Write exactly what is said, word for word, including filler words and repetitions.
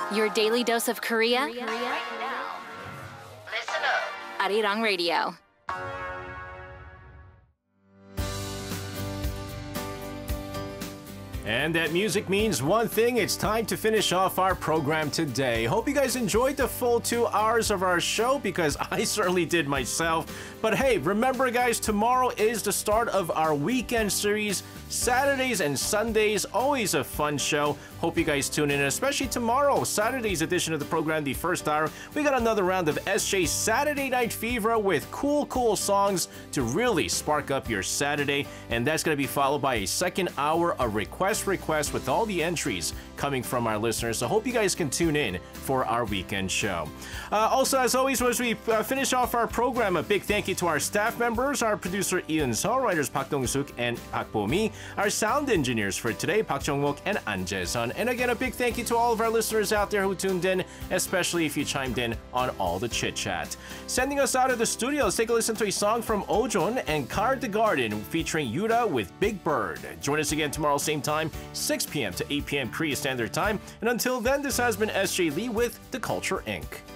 Your daily dose of Korea. Right now. Listen up. Arirang Radio. And that music means one thing. It's time to finish off our program today. Hope you guys enjoyed the full two hours of our show, because I certainly did myself. But hey, remember guys, tomorrow is the start of our weekend series. Saturdays and Sundays, always a fun show. Hope you guys tune in, especially tomorrow, Saturday's edition of the program, the first hour. We got another round of S J's Saturday Night Fever with cool, cool songs to really spark up your Saturday. And that's going to be followed by a second hour of Request Request with all the entries coming from our listeners. So hope you guys can tune in for our weekend show. Uh, also, as always, as we uh, finish off our program, a big thank you to our staff members, our producer Ian Seo, writers Park Dong-suk and Park Bo-mi, our sound engineers for today, Park Jong-wook and An Jae-sun. And again, a big thank you to all of our listeners out there who tuned in, especially if you chimed in on all the chit-chat. Sending us out of the studio, let's take a listen to a song from Ojon and Card the Garden featuring Yura with Big Bird. Join us again tomorrow, same time, six p.m. to eight p.m. Korea Standard Time. And until then, this has been S J Lee with The Culture Incorporated.